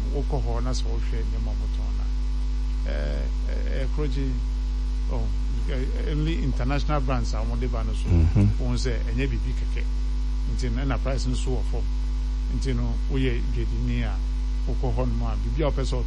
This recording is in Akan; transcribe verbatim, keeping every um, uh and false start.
wokɔ hɔ na sɛ wohwɛ nneɛma motɔn na eh kroji oh only international brands are wɔde ba no so wɔn sɛ ɛnyɛ bibi kɛkɛ nti na price no so wɔ fam nti no woyɛ dwedini a wokɔ hɔ no ma bibi a wopɛ sɛ